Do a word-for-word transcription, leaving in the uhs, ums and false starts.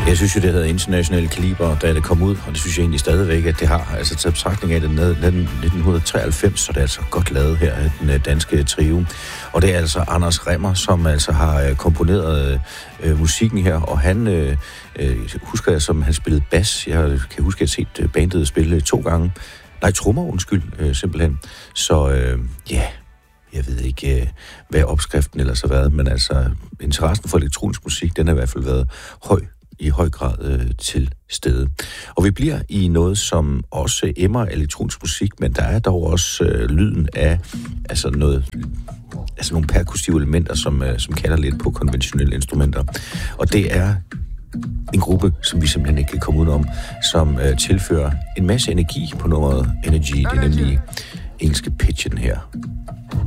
Jeg synes jo, det hedder internationale kaliber, da det kom ud, og det synes jeg egentlig stadigvæk, at det har. Altså til betragtning af det nitten treoghalvfems, så det er altså godt lavet her, den danske trio. Og det er altså Anders Remmer, som altså har komponeret øh, musikken her, og han øh, husker jeg, som han spillede bas. Jeg kan huske, at jeg har set bandet spille to gange. Nej, trommer, undskyld, øh, simpelthen. Så øh, ja... Yeah. Jeg ved ikke, hvad opskriften ellers har været, men altså interessen for elektronisk musik, den har i hvert fald været høj, i høj grad øh, til stede. Og vi bliver i noget, som også emmer elektronisk musik, men der er dog også øh, lyden af altså noget, altså nogle perkussive elementer, som, øh, som kalder lidt på konventionelle instrumenter. Og det er en gruppe, som vi simpelthen ikke kan komme ud om, som øh, tilfører en masse energi på nummeret Energy. Det er nemlig engelske Pigeon her.